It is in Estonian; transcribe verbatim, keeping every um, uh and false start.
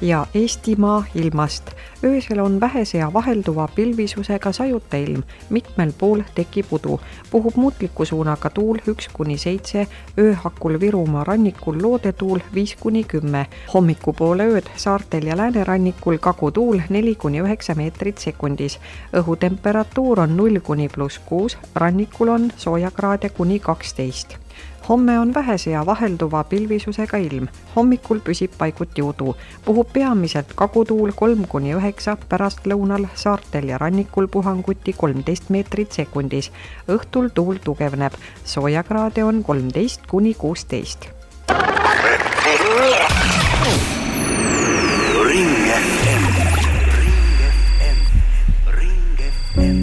ja Eestimaa ilmast. Öösel on vähese ja vahelduva pilvisusega sajuta ilm, mitmel pool tekib udu. Puhub muutliku suunaga tuul üks kuni seitse, ööhakul Virumaa rannikul loodetuul viis kuni kümme. Hommikupoole ööd saartel ja läänerannikul kagutuul neli kuni üheksa meetrit sekundis. Õhutemperatuur on null kuni pluss kuus, rannikul on soojakraade kuni kaksteist. Homme on vähese ja vahelduva pilvisusega ilm. Hommikul püsib paiguti udu. Puhub peamiselt kagutuul kolm kuni üheksa, pärast lõunal saartel ja rannikul puhanguti kolmteist meetrit sekundis. Õhtul tuul tugevneb. Soojakraade on kolmteist kuni kuusteist.